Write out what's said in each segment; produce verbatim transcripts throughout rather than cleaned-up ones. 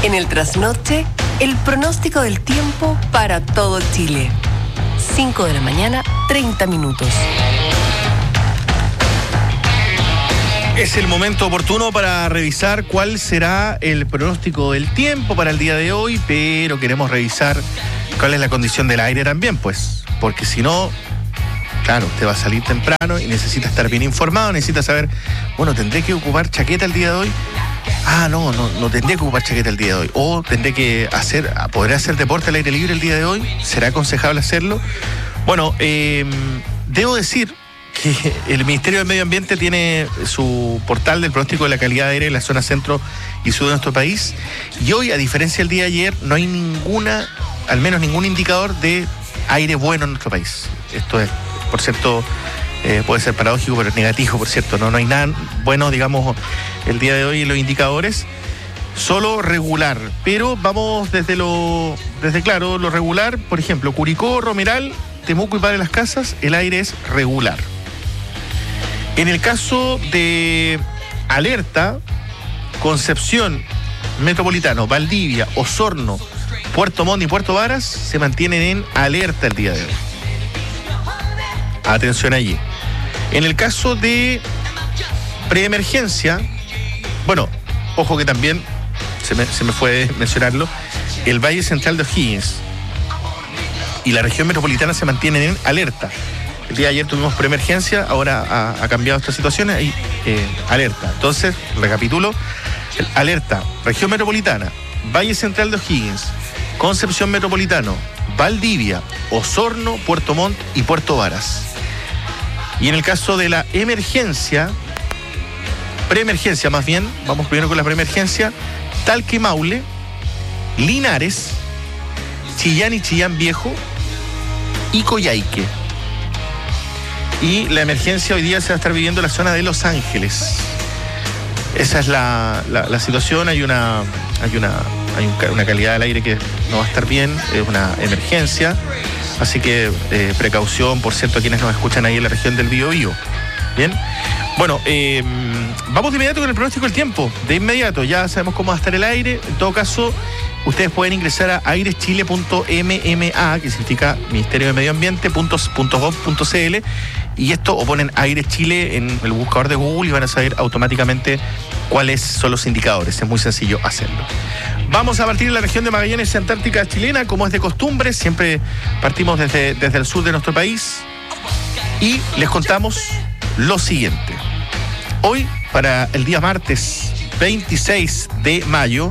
En el trasnoche, el pronóstico del tiempo para todo Chile. cinco de la mañana, treinta minutos. Es el momento oportuno para revisar cuál será el pronóstico del tiempo para el día de hoy, pero queremos revisar cuál es la condición del aire también, pues, porque si no, claro, usted va a salir temprano y necesita estar bien informado, necesita saber, bueno, ¿tendré que ocupar chaqueta el día de hoy? Ah, no, no, no tendré que ocupar chaqueta el día de hoy. O tendré que hacer, ¿podré hacer deporte al aire libre el día de hoy? ¿Será aconsejable hacerlo? Bueno, eh, debo decir que el Ministerio del Medio Ambiente tiene su portal del pronóstico de la calidad de aire en la zona centro y sur de nuestro país. Y hoy, a diferencia del día de ayer, no hay ninguna, al menos ningún indicador de aire bueno en nuestro país. Esto es, por cierto, eh, puede ser paradójico, pero negativo, por cierto. No, no hay nada bueno, digamos, el día de hoy en los indicadores. Solo regular. Pero vamos desde lo, desde claro, lo regular. Por ejemplo, Curicó, Romeral, Temuco y Padre Las Casas, el aire es regular. En el caso de alerta, Concepción, Metropolitano, Valdivia, Osorno, Puerto Montt y Puerto Varas se mantienen en alerta el día de hoy. Atención allí. En el caso de preemergencia, bueno, ojo que también, se me, se me fue mencionarlo, el Valle Central de O'Higgins y la región metropolitana se mantienen en alerta. El día de ayer tuvimos preemergencia, ahora ha, ha cambiado esta situación y eh, alerta. Entonces, recapitulo, alerta, región metropolitana, Valle Central de O'Higgins, Concepción Metropolitano, Valdivia, Osorno, Puerto Montt y Puerto Varas. Y en el caso de la emergencia, preemergencia más bien, vamos primero con la preemergencia, Talca y Maule, Linares, Chillán y Chillán Viejo y Coyhaique. Y la emergencia hoy día se va a estar viviendo en la zona de Los Ángeles. Esa es la, la, la situación. Hay una hay una hay un, una calidad del aire que no va a estar bien, es una emergencia. Así que eh, precaución, por cierto, a quienes nos escuchan ahí en la región del Biobío. Bien. Bueno, eh, vamos de inmediato con el pronóstico del tiempo. De inmediato, ya sabemos cómo va a estar el aire. En todo caso, ustedes pueden ingresar a aireschile punto m m a, que significa Ministerio de Medio Ambiente punto gov punto c l, y esto, o ponen Aire Chile en el buscador de Google y van a saber automáticamente cuáles son los indicadores. Es muy sencillo hacerlo. Vamos a partir de la región de Magallanes Antártica chilena, como es de costumbre. Siempre partimos desde, desde el sur de nuestro país y les contamos lo siguiente. Hoy, para el día martes veintiséis de mayo,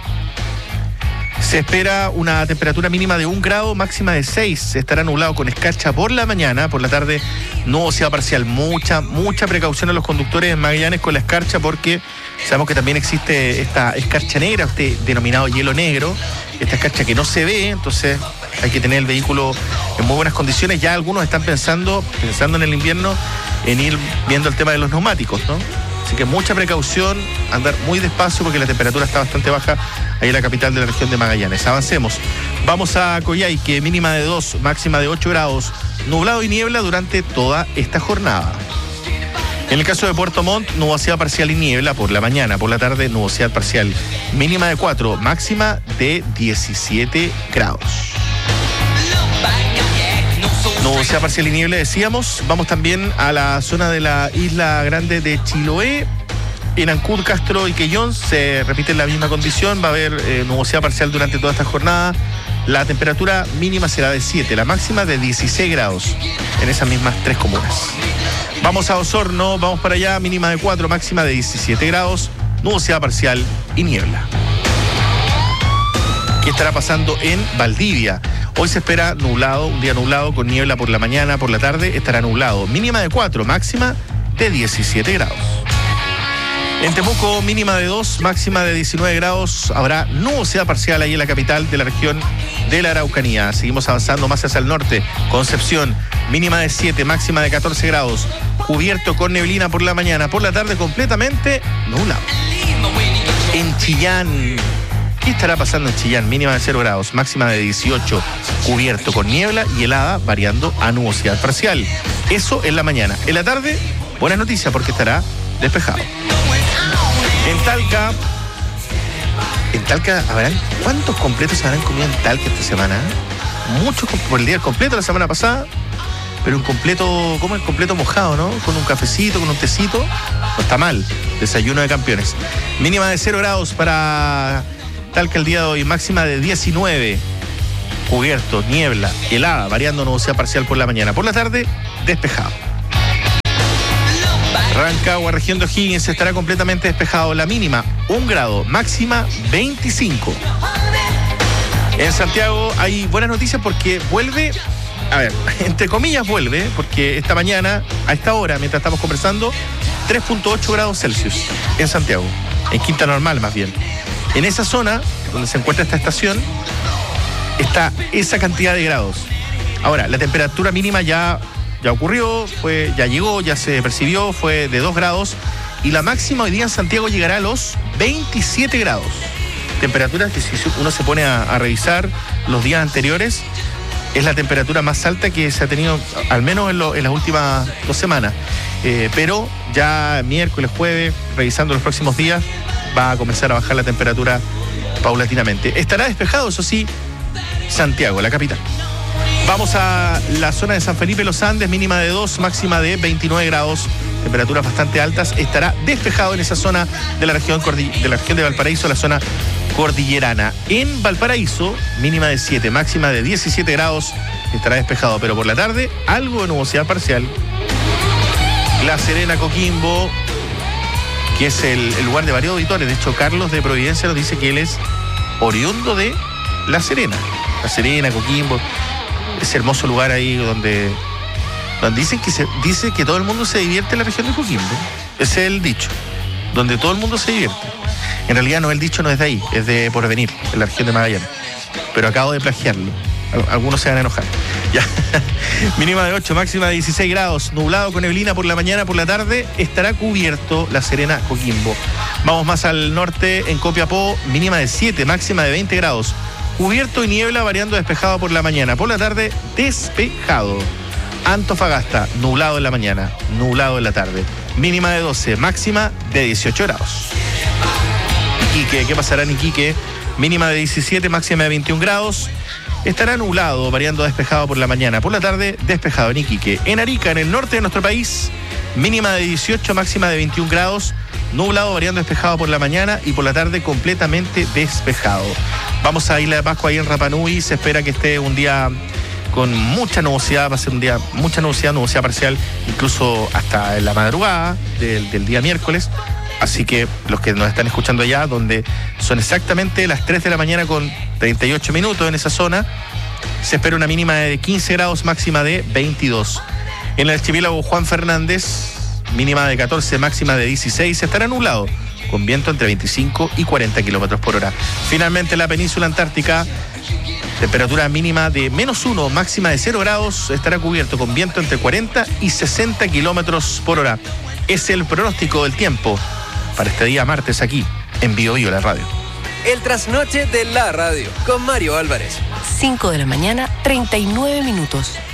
se espera una temperatura mínima de un grado, máxima de seis. Estará nublado con escarcha por la mañana, por la tarde nubosidad parcial. Mucha, mucha precaución a los conductores en Magallanes con la escarcha, porque sabemos que también existe esta escarcha negra, este denominado hielo negro, esta escarcha que no se ve, entonces hay que tener el vehículo en muy buenas condiciones. Ya algunos están pensando, pensando en el invierno, en ir viendo el tema de los neumáticos, ¿no? Así que mucha precaución, andar muy despacio porque la temperatura está bastante baja ahí en la capital de la región de Magallanes. Avancemos. Vamos a Coyhaique, mínima de dos, máxima de ocho grados, nublado y niebla durante toda esta jornada. En el caso de Puerto Montt, nubosidad parcial y niebla por la mañana, por la tarde nubosidad parcial, mínima de cuatro, máxima de diecisiete grados. Nubosidad parcial y niebla, decíamos. Vamos también a la zona de la Isla Grande de Chiloé. En Ancud, Castro y Quellón se repite la misma condición. Va a haber eh, nubosidad parcial durante toda esta jornada. La temperatura mínima será de siete, la máxima de dieciséis grados en esas mismas tres comunas. Vamos a Osorno, vamos para allá, mínima de cuatro, máxima de diecisiete grados, nubosidad parcial y niebla. ¿Qué estará pasando en Valdivia? Hoy se espera nublado, un día nublado con niebla por la mañana, por la tarde estará nublado. Mínima de cuatro, máxima de diecisiete grados. En Temuco, mínima de dos, máxima de diecinueve grados. Habrá nubosidad parcial ahí en la capital de la región de la Araucanía. Seguimos avanzando más hacia el norte. Concepción, mínima de siete, máxima de catorce grados. Cubierto con neblina por la mañana, por la tarde completamente nublado. En Chillán, ¿qué estará pasando en Chillán? Mínima de cero grados, máxima de dieciocho, cubierto con niebla y helada, variando a nubosidad parcial. Eso en la mañana. En la tarde, buenas noticias porque estará despejado. En Talca, en Talca habrán, ¿cuántos completos se habrán comido en Talca esta semana? Muchos por el día completo la semana pasada, pero un completo, como el completo mojado, ¿no? Con un cafecito, con un tecito, no está mal. Desayuno de campeones. Mínima de cero grados para Talca el día de hoy, máxima de diecinueve. Cubierto, niebla, helada, variando nubosidad parcial por la mañana. Por la tarde, despejado. Rancagua, región de O'Higgins, estará completamente despejado. La mínima, un grado, máxima veinticinco. En Santiago hay buenas noticias porque vuelve, a ver, entre comillas vuelve, porque esta mañana, a esta hora, mientras estamos conversando, tres punto ocho grados Celsius en Santiago, en Quinta Normal más bien. En esa zona, donde se encuentra esta estación, está esa cantidad de grados. Ahora, la temperatura mínima ya, ya ocurrió, fue, ya llegó, ya se percibió, fue de dos grados, y la máxima hoy día en Santiago llegará a los veintisiete grados. Temperaturas que si uno se pone a, a revisar los días anteriores, es la temperatura más alta que se ha tenido, al menos en, lo, en las últimas dos semanas. Eh, pero ya miércoles, jueves, revisando los próximos días, va a comenzar a bajar la temperatura paulatinamente. Estará despejado, eso sí, Santiago, la capital. Vamos a la zona de San Felipe, Los Andes, mínima de dos, máxima de veintinueve grados, temperaturas bastante altas. Estará despejado en esa zona de la región de la región de Valparaíso, la zona cordillerana. En Valparaíso, mínima de siete, máxima de diecisiete grados, estará despejado, pero por la tarde, algo de nubosidad parcial. La Serena, Coquimbo, que es el, el lugar de varios auditores. De hecho, Carlos de Providencia nos dice que él es oriundo de La Serena. La Serena, Coquimbo, ese hermoso lugar ahí donde, donde dicen que se dice que todo el mundo se divierte en la región de Coquimbo. Ese es el dicho, donde todo el mundo se divierte. En realidad no, el dicho no es de ahí, es de Porvenir, en la región de Magallanes. Pero acabo de plagiarlo. Algunos se van a enojar. Ya. Mínima de ocho, máxima de dieciséis grados. Nublado con neblina por la mañana, por la tarde estará cubierto La Serena, Coquimbo. Vamos más al norte, en Copiapó, mínima de siete, máxima de veinte grados. Cubierto y niebla, variando despejado por la mañana. Por la tarde, despejado. Antofagasta, nublado en la mañana, nublado en la tarde. Mínima de doce, máxima de dieciocho grados. Iquique, ¿qué pasará en Iquique? Mínima de diecisiete, máxima de veintiún grados. Estará nublado, variando despejado por la mañana. Por la tarde, despejado en Iquique. En Arica, en el norte de nuestro país, mínima de dieciocho, máxima de veintiún grados. Nublado, variando despejado por la mañana y por la tarde completamente despejado. Vamos a Isla de Pascua, ahí en Rapa Nui. Se espera que esté un día con mucha nubosidad, va a ser un día, mucha nubosidad, nubosidad parcial, incluso hasta en la madrugada del, del día miércoles. Así que los que nos están escuchando allá, donde son exactamente las tres de la mañana con treinta y ocho minutos en esa zona, se espera una mínima de quince grados, máxima de veintidós. En el archipiélago Juan Fernández, mínima de catorce, máxima de dieciséis, estará nublado, con viento entre veinticinco y cuarenta kilómetros por hora. Finalmente, la península antártica, temperatura mínima de menos uno, máxima de cero grados, estará cubierto con viento entre cuarenta y sesenta kilómetros por hora. Es el pronóstico del tiempo para este día martes aquí en Bio Bio, la radio. El trasnoche de la radio con Mario Álvarez. cinco de la mañana, treinta y nueve minutos.